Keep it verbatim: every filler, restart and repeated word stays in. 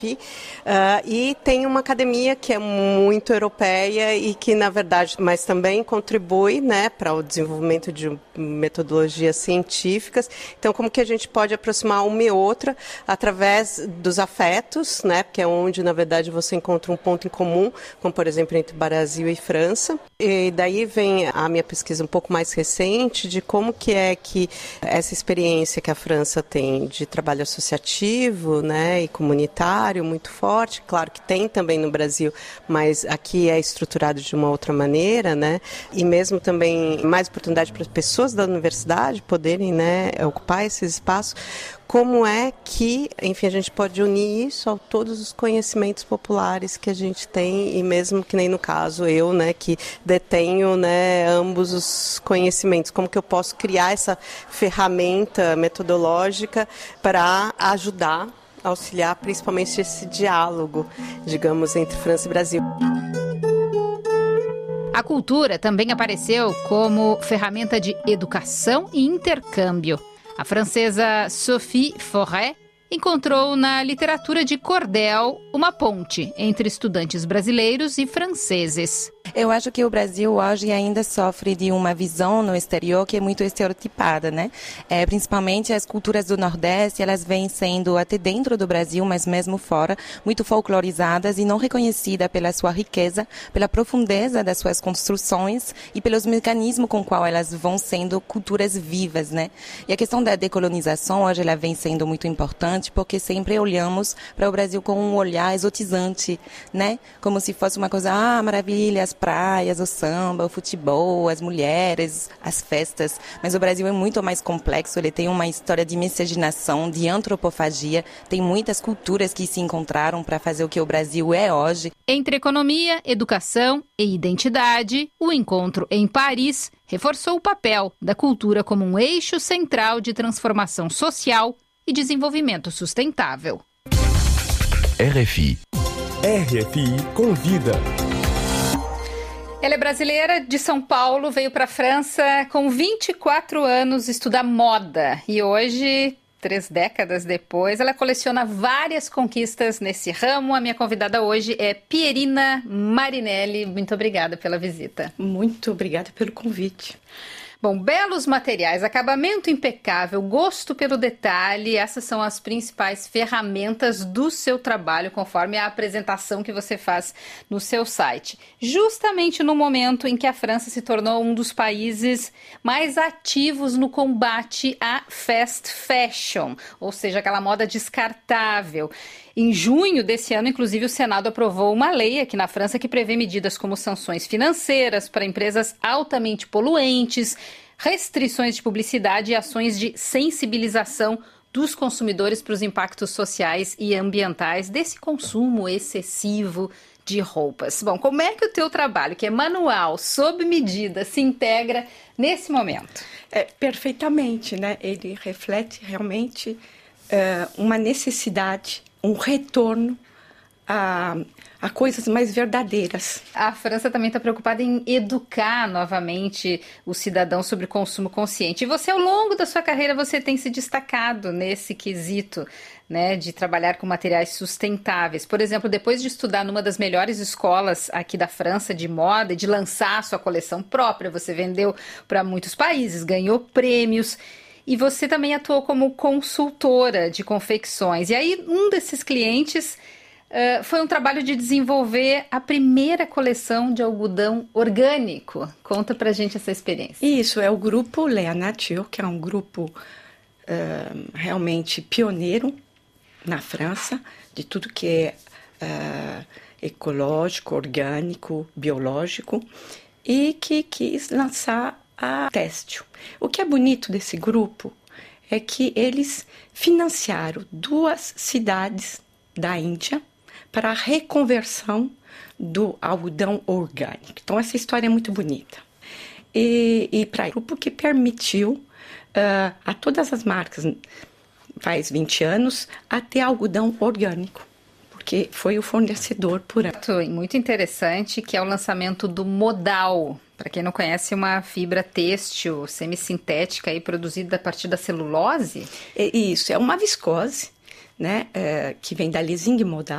Uh, e tem uma academia que é muito europeia e que, na verdade, mas também contribui, né, para o desenvolvimento de metodologias científicas. Então, como que a gente pode aproximar uma e outra através dos afetos, né, porque é onde, na verdade, você encontra um ponto em comum, como, por exemplo, entre Brasil e França. E daí vem a minha pesquisa um pouco mais recente de como que é que essa experiência que a França tem de trabalho associativo, né, e comunitário, muito forte, claro que tem também no Brasil, mas aqui é estruturado de uma outra maneira, né? E mesmo também mais oportunidade para as pessoas da universidade poderem, né, ocupar esses espaços. Como é que, enfim, a gente pode unir isso a todos os conhecimentos populares que a gente tem, e mesmo que nem no caso eu, né, que detenho, né, ambos os conhecimentos, como que eu posso criar essa ferramenta metodológica para ajudar, auxiliar principalmente esse diálogo, digamos, entre França e Brasil. A cultura também apareceu como ferramenta de educação e intercâmbio. A francesa Sophie Forêt encontrou na literatura de cordel uma ponte entre estudantes brasileiros e franceses. Eu acho que o Brasil hoje ainda sofre de uma visão no exterior que é muito estereotipada, né? É, principalmente as culturas do Nordeste, elas vêm sendo até dentro do Brasil, mas mesmo fora, muito folclorizadas e não reconhecidas pela sua riqueza, pela profundeza das suas construções e pelos mecanismos com qual elas vão sendo culturas vivas, né? E a questão da decolonização hoje ela vem sendo muito importante porque sempre olhamos para o Brasil com um olhar exotizante, né? Como se fosse uma coisa, ah, maravilha, as praias, o samba, o futebol, as mulheres, as festas. Mas o Brasil é muito mais complexo, ele tem uma história de miscigenação, de antropofagia, tem muitas culturas que se encontraram para fazer o que o Brasil é hoje. Entre economia, educação e identidade, o encontro em Paris reforçou o papel da cultura como um eixo central de transformação social e desenvolvimento sustentável. R F I. R F I Convida. Ela é brasileira, de São Paulo, veio para a França com vinte e quatro anos estudar moda. E hoje, três décadas depois, ela coleciona várias conquistas nesse ramo. A minha convidada hoje é Pierina Marinelli. Muito obrigada pela visita. Muito obrigada pelo convite. Bom, belos materiais, acabamento impecável, gosto pelo detalhe, essas são as principais ferramentas do seu trabalho, conforme a apresentação que você faz no seu site. Justamente no momento em que a França se tornou um dos países mais ativos no combate à fast fashion, ou seja, aquela moda descartável. Em junho desse ano, inclusive, o Senado aprovou uma lei aqui na França que prevê medidas como sanções financeiras para empresas altamente poluentes, restrições de publicidade e ações de sensibilização dos consumidores para os impactos sociais e ambientais desse consumo excessivo de roupas. Bom, como é que o teu trabalho, que é manual, sob medida, se integra nesse momento? É, perfeitamente, né? Ele reflete realmente uh, uma necessidade, um retorno a, a coisas mais verdadeiras. A França também está preocupada em educar novamente o cidadão sobre consumo consciente. E você, ao longo da sua carreira, você tem se destacado nesse quesito, né, de trabalhar com materiais sustentáveis. Por exemplo, depois de estudar numa das melhores escolas aqui da França de moda e de lançar a sua coleção própria, você vendeu para muitos países, ganhou prêmios. E você também atuou como consultora de confecções. E aí, um desses clientes uh, foi um trabalho de desenvolver a primeira coleção de algodão orgânico. Conta pra gente essa experiência. Isso, é o grupo Léa Nature, que é um grupo uh, realmente pioneiro na França, de tudo que é uh, ecológico, orgânico, biológico, e que quis lançar a têxtil. O que é bonito desse grupo é que eles financiaram duas cidades da Índia para a reconversão do algodão orgânico. Então, essa história é muito bonita. E, e para o grupo que permitiu uh, a todas as marcas, faz vinte anos, a ter algodão orgânico, porque foi o fornecedor por ano. Muito interessante, que é o lançamento do Modal. Para quem não conhece, uma fibra têxtil semissintética aí, produzida a partir da celulose? Isso, é uma viscose, né, é, que vem da Lezing Modal.